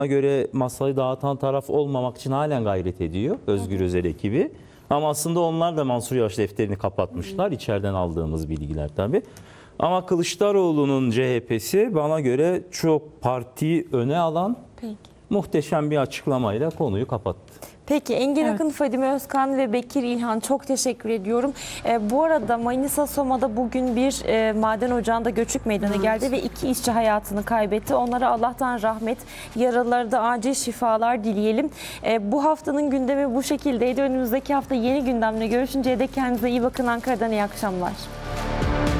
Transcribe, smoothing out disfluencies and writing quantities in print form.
göre masayı dağıtan taraf olmamak için halen gayret ediyor Özgür Özel ekibi. Ama aslında onlar da Mansur Yavaş defterini kapatmışlar. İçeriden aldığımız bilgiler tabii. Ama Kılıçdaroğlu'nun CHP'si bana göre çok partiyi öne alan muhteşem bir açıklamayla konuyu kapattı. Peki Engin Akın, Fadime Özkan ve Bekir İlhan, çok teşekkür ediyorum. Bu arada Manisa Soma'da bugün bir maden ocağında göçük meydana geldi ve 2 işçi hayatını kaybetti. Onlara Allah'tan rahmet, yaralılara da acil şifalar dileyelim. Bu haftanın gündemi bu şekildeydi. Önümüzdeki hafta yeni gündemle görüşünceye dek kendinize iyi bakın. Ankara'dan iyi akşamlar.